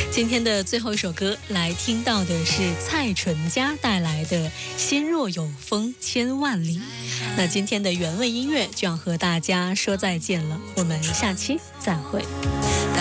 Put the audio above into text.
今天的最后一首歌来听到的是蔡淳佳带来的《心若有风千万里》。那今天的原味音乐就要和大家说再见了，我们下期再会。